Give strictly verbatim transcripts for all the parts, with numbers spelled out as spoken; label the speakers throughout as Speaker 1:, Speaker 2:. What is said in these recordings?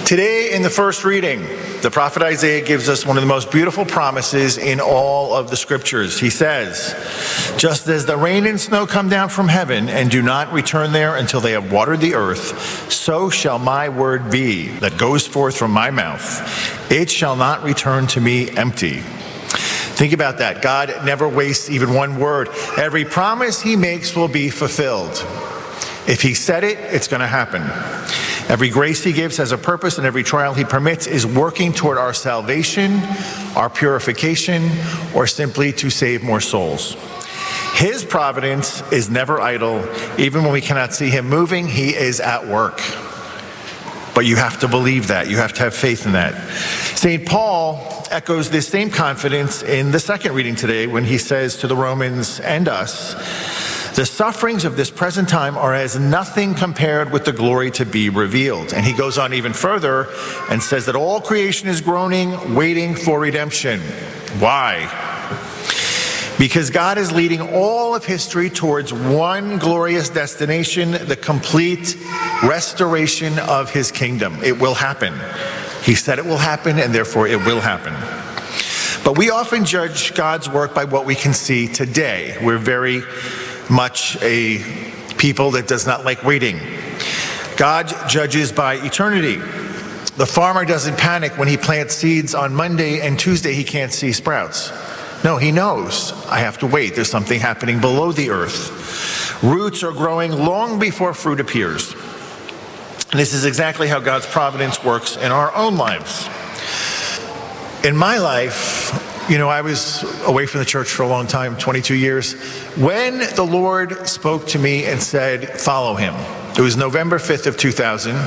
Speaker 1: Today, in the first reading, the prophet Isaiah gives us one of the most beautiful promises in all of the scriptures. He says, "Just as the rain and snow come down from heaven and do not return there until they have watered the earth, so shall my word be that goes forth from my mouth. It shall not return to me empty." Think about that. God never wastes even one word. Every promise he makes will be fulfilled. If he said it, it's going to happen. Every grace he gives has a purpose, and every trial he permits is working toward our salvation, our purification, or simply to save more souls. His providence is never idle. Even when we cannot see him moving, he is at work. But you have to believe that. You have to have faith in that. Saint Paul echoes this same confidence in the second reading today when he says to the Romans and us, "The sufferings of this present time are as nothing compared with the glory to be revealed." And he goes on even further and says that all creation is groaning, waiting for redemption. Why? Because God is leading all of history towards one glorious destination, the complete restoration of his kingdom. It will happen. He said it will happen, and therefore it will happen. But we often judge God's work by what we can see today. We're very much a people that does not like waiting. God judges by eternity. The farmer doesn't panic when he plants seeds on Monday and Tuesday he can't see sprouts. No, he knows, I have to wait. There's something happening below the earth. Roots are growing long before fruit appears. And this is exactly how God's providence works in our own lives. In my life, you know, I was away from the church for a long time, twenty-two years. When the Lord spoke to me and said, follow him, it was November fifth of two thousand.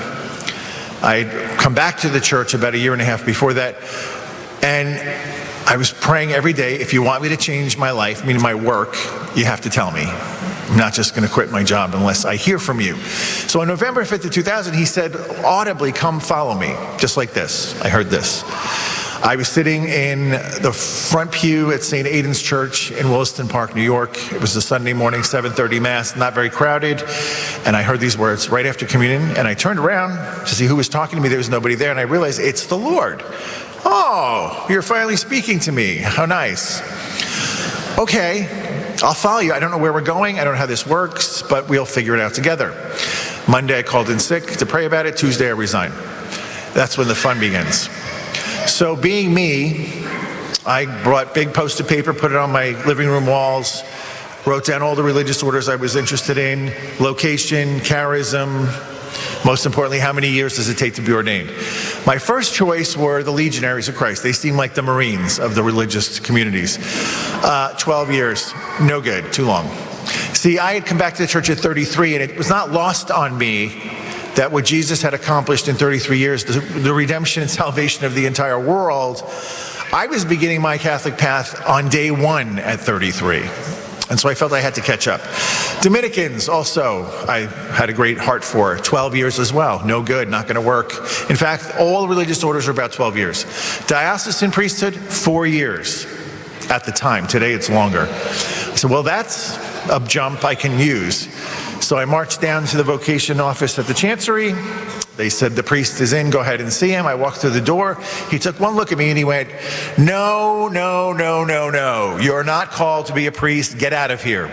Speaker 1: I'd come back to the church about a year and a half before that. And I was praying every day, if you want me to change my life, meaning my work, you have to tell me. I'm not just going to quit my job unless I hear from you. So on November fifth of two thousand, he said audibly, come follow me, just like this. I heard this. I was sitting in the front pew at Saint Aidan's Church in Williston Park, New York. It was a Sunday morning, seven thirty Mass, not very crowded. And I heard these words right after communion. And I turned around to see who was talking to me. There was nobody there. And I realized it's the Lord. Oh, you're finally speaking to me. How nice. Okay, I'll follow you. I don't know where we're going. I don't know how this works, but we'll figure it out together. Monday, I called in sick to pray about it. Tuesday, I resigned. That's when the fun begins. So being me, I brought big post-it paper, put it on my living room walls, wrote down all the religious orders I was interested in, location, charism, most importantly, how many years does it take to be ordained? My first choice were the Legionaries of Christ. They seemed like the Marines of the religious communities. Uh, twelve years, no good, too long. See, I had come back to the church at thirty-three, and it was not lost on me that what Jesus had accomplished in thirty-three years, the, the redemption and salvation of the entire world, I was beginning my Catholic path on day one at thirty-three. And so I felt I had to catch up. Dominicans also, I had a great heart for. twelve years as well. No good, not going to work. In fact, all religious orders are about twelve years. Diocesan priesthood, four years at the time. Today it's longer. I said, well, that's a jump I can use. So I marched down to the vocation office at the Chancery. They said, the priest is in, go ahead and see him. I walked through the door. He took one look at me and he went, no, no, no, no, no. You're not called to be a priest. Get out of here.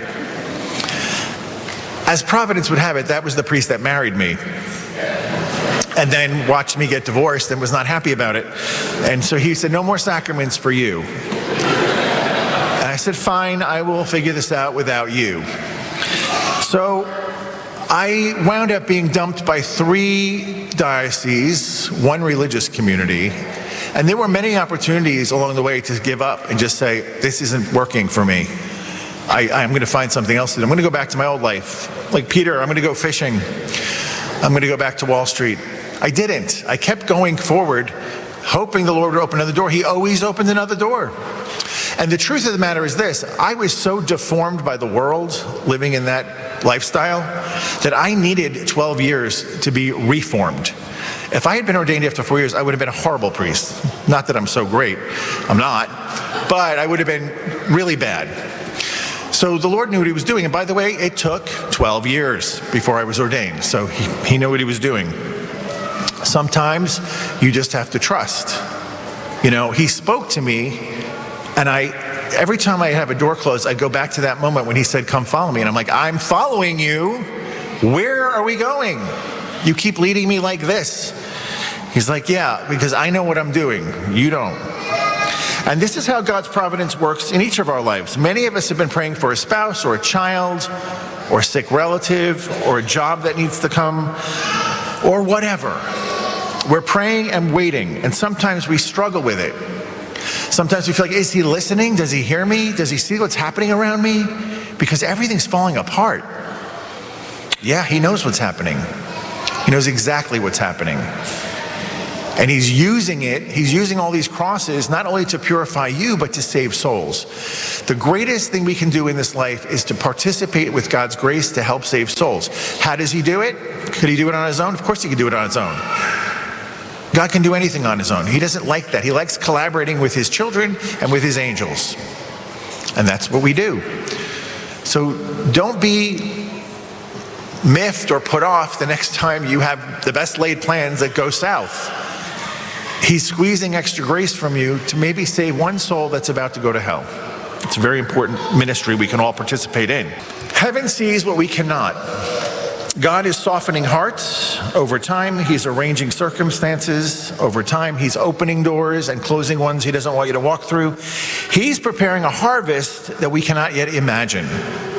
Speaker 1: As Providence would have it, that was the priest that married me. And then watched me get divorced and was not happy about it. And so he said, no more sacraments for you. And I said, fine, I will figure this out without you. So I wound up being dumped by three dioceses, one religious community, and there were many opportunities along the way to give up and just say, this isn't working for me. I, I'm going to find something else to do. I'm going to go back to my old life. Like Peter, I'm going to go fishing. I'm going to go back to Wall Street. I didn't. I kept going forward, hoping the Lord would open another door. He always opened another door. And the truth of the matter is this, I was so deformed by the world living in that lifestyle that I needed twelve years to be reformed. If I had been ordained after four years, I would have been a horrible priest. Not that I'm so great, I'm not, but I would have been really bad. So the Lord knew what he was doing. And by the way, it took twelve years before I was ordained. So he, he knew what he was doing. Sometimes you just have to trust. You know, he spoke to me, and I, every time I have a door closed, I go back to that moment when he said, come follow me. And I'm like, I'm following you. Where are we going? You keep leading me like this. He's like, yeah, because I know what I'm doing. You don't. And this is how God's providence works in each of our lives. Many of us have been praying for a spouse or a child or a sick relative or a job that needs to come or whatever. We're praying and waiting, and sometimes we struggle with it. Sometimes we feel like, is he listening? Does he hear me? Does he see what's happening around me? Because everything's falling apart. Yeah, he knows what's happening. He knows exactly what's happening. And he's using it, he's using all these crosses not only to purify you, but to save souls. The greatest thing we can do in this life is to participate with God's grace to help save souls. How does he do it? Could he do it on his own? Of course he could do it on his own. God can do anything on his own. He doesn't like that. He likes collaborating with his children and with his angels. And that's what we do. So don't be miffed or put off the next time you have the best laid plans that go south. He's squeezing extra grace from you to maybe save one soul that's about to go to hell. It's a very important ministry we can all participate in. Heaven sees what we cannot. God is softening hearts over time. He's arranging circumstances over time. He's opening doors and closing ones he doesn't want you to walk through. He's preparing a harvest that we cannot yet imagine.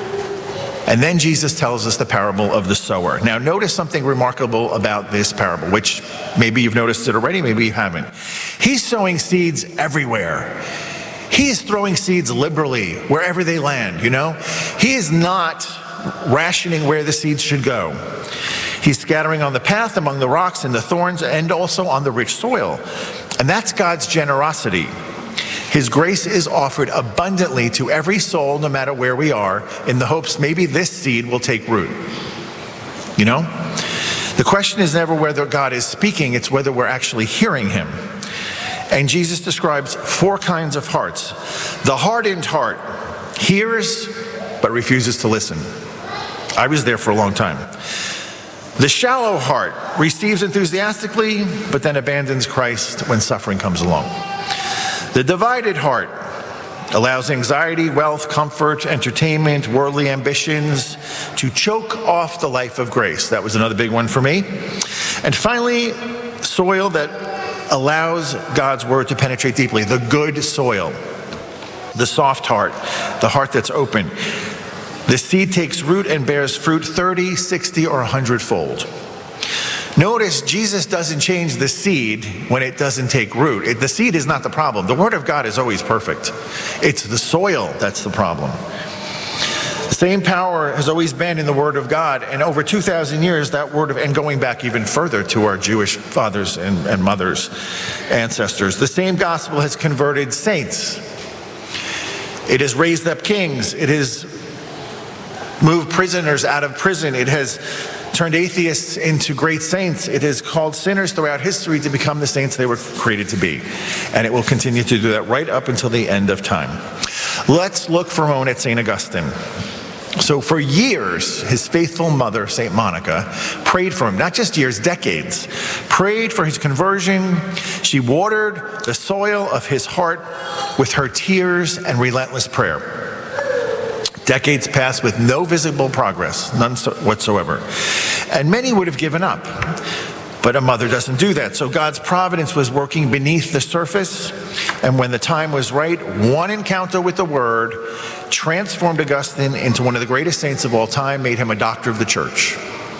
Speaker 1: And then Jesus tells us the parable of the sower. Now notice something remarkable about this parable, which maybe you've noticed it already, maybe you haven't. He's sowing seeds everywhere. He is throwing seeds liberally wherever they land, you know? He is not rationing where the seeds should go. He's scattering on the path, among the rocks and the thorns, and also on the rich soil. And that's God's generosity. His grace is offered abundantly to every soul, no matter where we are, in the hopes maybe this seed will take root. You know? The question is never whether God is speaking, it's whether we're actually hearing him. And Jesus describes four kinds of hearts. The hardened heart hears but refuses to listen. I was there for a long time. The shallow heart receives enthusiastically, but then abandons Christ when suffering comes along. The divided heart allows anxiety, wealth, comfort, entertainment, worldly ambitions to choke off the life of grace. That was another big one for me. And finally, soil that allows God's word to penetrate deeply, the good soil, the soft heart, the heart that's open. The seed takes root and bears fruit thirty, sixty, or one hundred fold. Notice Jesus doesn't change the seed when it doesn't take root. It, the seed is not the problem. The word of God is always perfect. It's the soil that's the problem. The same power has always been in the word of God, and over two thousand years, that word of, and going back even further to our Jewish fathers and, and mothers, ancestors, the same gospel has converted saints. It has raised up kings. It has moved prisoners out of prison. It has turned atheists into great saints. It has called sinners throughout history to become the saints they were created to be. And it will continue to do that right up until the end of time. Let's look for a moment at Saint Augustine. So for years, his faithful mother, Saint Monica, prayed for him, not just years, decades, prayed for his conversion. She watered the soil of his heart with her tears and relentless prayer. Decades passed with no visible progress, none whatsoever. And many would have given up. But a mother doesn't do that. So God's providence was working beneath the surface. And when the time was right, one encounter with the Word transformed Augustine into one of the greatest saints of all time, made him a doctor of the church.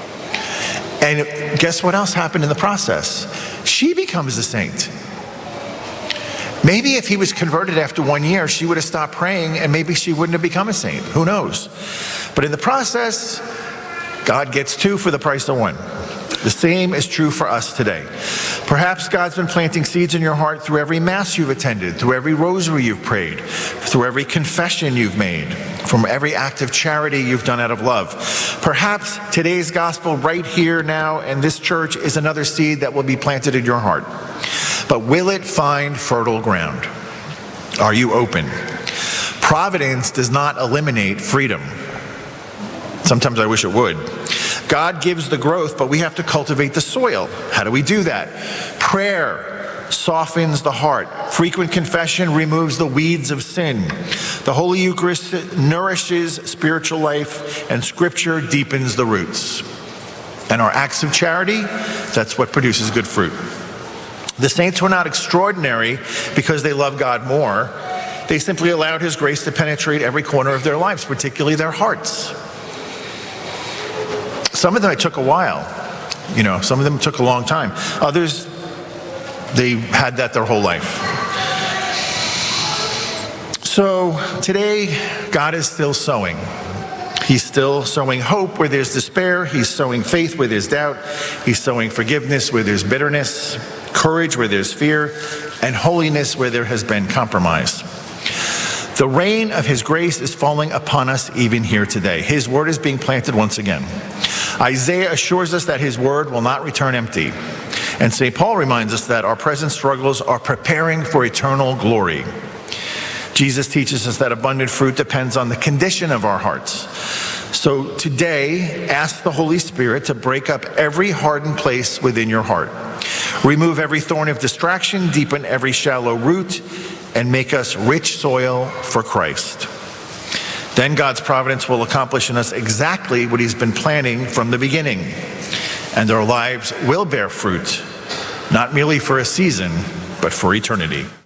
Speaker 1: And guess what else happened in the process? She becomes a saint. Maybe if he was converted after one year, she would have stopped praying and maybe she wouldn't have become a saint. Who knows? But in the process, God gets two for the price of one. The same is true for us today. Perhaps God's been planting seeds in your heart through every mass you've attended, through every rosary you've prayed, through every confession you've made, from every act of charity you've done out of love. Perhaps today's gospel right here now in this church is another seed that will be planted in your heart. But will it find fertile ground? Are you open? Providence does not eliminate freedom. Sometimes I wish it would. God gives the growth, but we have to cultivate the soil. How do we do that? Prayer softens the heart. Frequent confession removes the weeds of sin. The Holy Eucharist nourishes spiritual life, and Scripture deepens the roots. And our acts of charity, that's what produces good fruit. The saints were not extraordinary because they loved God more. They simply allowed His grace to penetrate every corner of their lives, particularly their hearts. Some of them it took a while. You know, some of them took a long time. Others, they had that their whole life. So today, God is still sowing. He's still sowing hope where there's despair. He's sowing faith where there's doubt. He's sowing forgiveness where there's bitterness, courage where there's fear, and holiness where there has been compromise. The rain of His grace is falling upon us even here today. His word is being planted once again. Isaiah assures us that His word will not return empty. And Saint Paul reminds us that our present struggles are preparing for eternal glory. Jesus teaches us that abundant fruit depends on the condition of our hearts. So today, ask the Holy Spirit to break up every hardened place within your heart. Remove every thorn of distraction, deepen every shallow root, and make us rich soil for Christ. Then God's providence will accomplish in us exactly what He's been planning from the beginning. And our lives will bear fruit, not merely for a season, but for eternity.